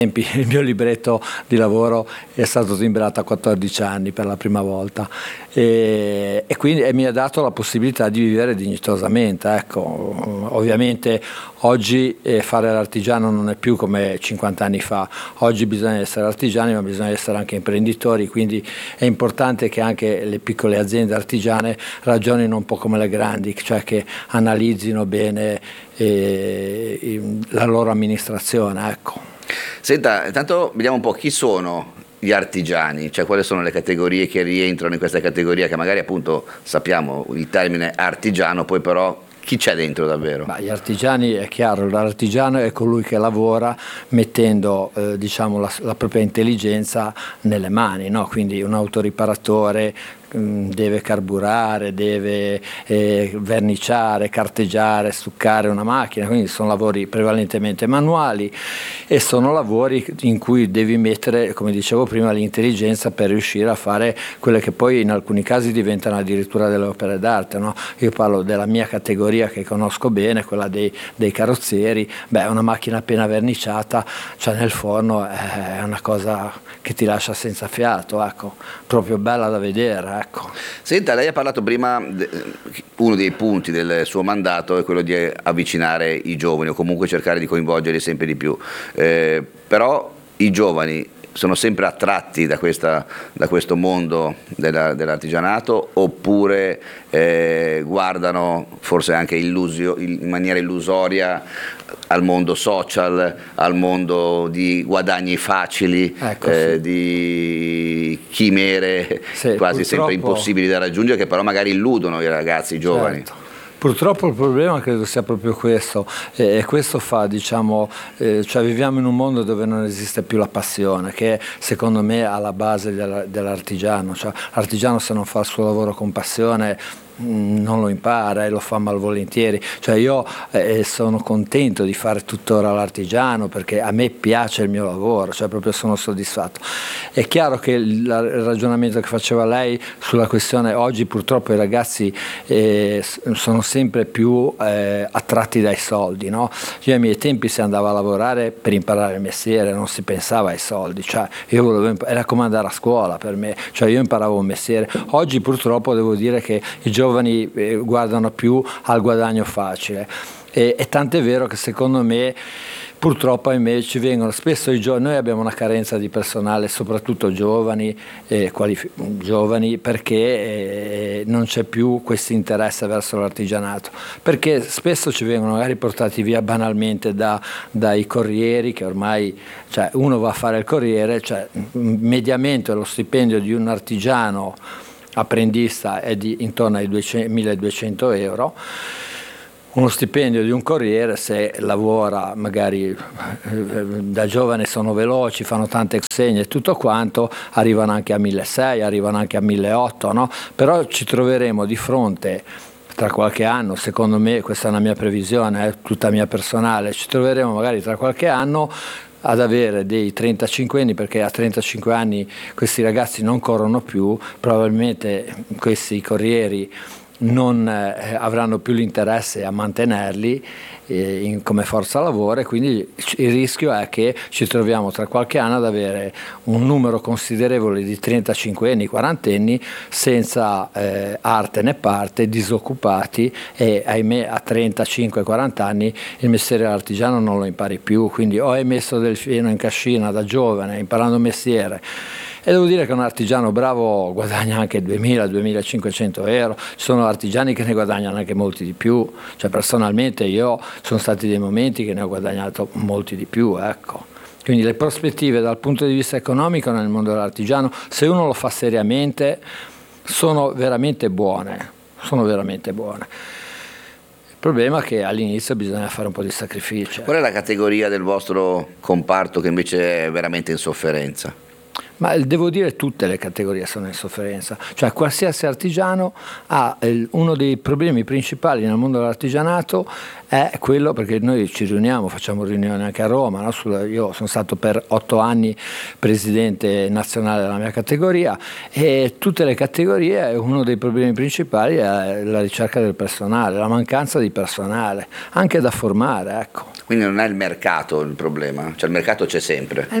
Il mio libretto di lavoro è stato timbrato a 14 anni per la prima volta e quindi mi ha dato la possibilità di vivere dignitosamente. Ecco, ovviamente oggi fare l'artigiano non è più come 50 anni fa, oggi bisogna essere artigiani ma bisogna essere anche imprenditori, quindi è importante che anche le piccole aziende artigiane ragionino un po' come le grandi, cioè che analizzino bene la loro amministrazione. Ecco. Senta, intanto vediamo un po' chi sono gli artigiani, cioè quali sono le categorie che rientrano in questa categoria, che magari appunto sappiamo il termine artigiano, poi però chi c'è dentro davvero? Gli artigiani, è chiaro, l'artigiano è colui che lavora mettendo diciamo la propria intelligenza nelle mani, no? Quindi un autoriparatore deve carburare, deve verniciare, carteggiare, stuccare una macchina, quindi sono lavori prevalentemente manuali e sono lavori in cui devi mettere, come dicevo prima, l'intelligenza per riuscire a fare quelle che poi in alcuni casi diventano addirittura delle opere d'arte, no? Io parlo della mia categoria che conosco bene, quella dei carrozzieri. Una macchina appena verniciata, cioè nel forno, è una cosa che ti lascia senza fiato, ecco, proprio bella da vedere. Ecco. Senta, lei ha parlato prima, uno dei punti del suo mandato è quello di avvicinare i giovani o comunque cercare di coinvolgerli sempre di più, però i giovani sono sempre attratti da questo mondo dell'artigianato oppure guardano forse anche in maniera illusoria al mondo social, al mondo di guadagni facili, ecco, sì, di chimere quasi sempre impossibili da raggiungere, che però magari illudono i ragazzi, i giovani. Certo. Purtroppo il problema credo sia proprio questo, e questo fa, diciamo, cioè viviamo in un mondo dove non esiste più la passione, che secondo me è alla base dell'artigiano, cioè l'artigiano se non fa il suo lavoro con passione non lo impara e lo fa malvolentieri. Cioè io sono contento di fare tuttora l'artigiano perché a me piace il mio lavoro, cioè proprio sono soddisfatto. È chiaro che il ragionamento che faceva lei sulla questione, oggi purtroppo i ragazzi sono sempre più attratti dai soldi, no? Io ai miei tempi si andava a lavorare per imparare il mestiere, non si pensava ai soldi, cioè io volevo era come andare a scuola per me, cioè io imparavo un mestiere. Oggi purtroppo devo dire che i giovani guardano più al guadagno facile e tant'è vero che secondo me purtroppo ahimè ci vengono spesso noi abbiamo una carenza di personale, soprattutto giovani perché non c'è più questo interesse verso l'artigianato, perché spesso ci vengono magari portati via banalmente dai corrieri, che ormai, cioè uno va a fare il corriere, cioè mediamente lo stipendio di un artigiano apprendista è intorno ai 1.200 euro. Uno stipendio di un corriere, se lavora magari da giovane, sono veloci, fanno tante consegne e tutto quanto, arrivano anche a 1.600, arrivano anche a 1.800, no? Però ci troveremo di fronte tra qualche anno, secondo me, questa è una mia previsione, è tutta mia personale, ci troveremo magari tra qualche anno ad avere dei 35 anni, perché a 35 anni questi ragazzi non corrono più, probabilmente questi corrieri non avranno più l'interesse a mantenerli come forza lavoro, e quindi il rischio è che ci troviamo tra qualche anno ad avere un numero considerevole di 35 anni, 40 anni senza arte né parte, disoccupati, e ahimè a 35-40 anni il mestiere dell'artigiano non lo impari più, quindi o hai messo del fieno in cascina da giovane imparando un mestiere. E devo dire che un artigiano bravo guadagna anche 2.000-2.500 euro, ci sono artigiani che ne guadagnano anche molti di più, cioè personalmente io sono stati dei momenti che ne ho guadagnato molti di più, ecco. Quindi le prospettive dal punto di vista economico nel mondo dell'artigiano, se uno lo fa seriamente, sono veramente buone, Il problema è che all'inizio bisogna fare un po' di sacrificio. Qual è la categoria del vostro comparto che invece è veramente in sofferenza? Ma devo dire tutte le categorie sono in sofferenza, cioè qualsiasi artigiano ha uno dei problemi principali nel mondo dell'artigianato è quello, perché noi ci riuniamo, facciamo riunioni anche a Roma, no? Io sono stato per 8 anni presidente nazionale della mia categoria, e tutte le categorie uno dei problemi principali è la ricerca del personale, la mancanza di personale, anche da formare, ecco. Quindi non è il mercato il problema, cioè il mercato c'è sempre.